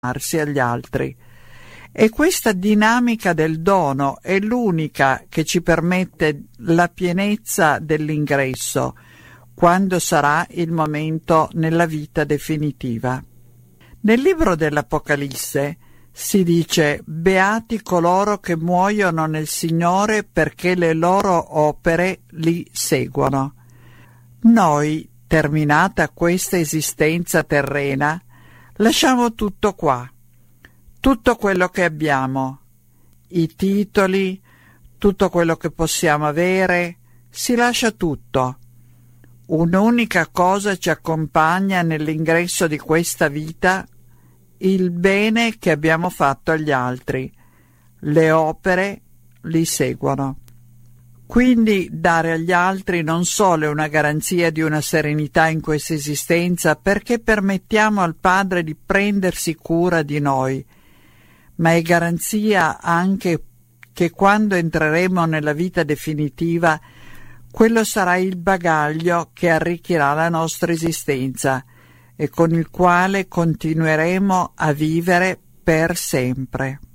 donarsi agli altri. E questa dinamica del dono è l'unica che ci permette la pienezza dell'ingresso, quando sarà il momento nella vita definitiva. Nel libro dell'Apocalisse si dice: beati coloro che muoiono nel Signore, perché le loro opere li seguono. Noi, terminata questa esistenza terrena, lasciamo tutto qua, tutto quello che abbiamo, i titoli, tutto quello che possiamo avere, si lascia tutto. Un'unica cosa ci accompagna nell'ingresso di questa vita: il bene che abbiamo fatto agli altri. Le opere li seguono. Quindi dare agli altri non solo è una garanzia di una serenità in questa esistenza, perché permettiamo al Padre di prendersi cura di noi, ma è garanzia anche che quando entreremo nella vita definitiva, quello sarà il bagaglio che arricchirà la nostra esistenza e con il quale continueremo a vivere per sempre.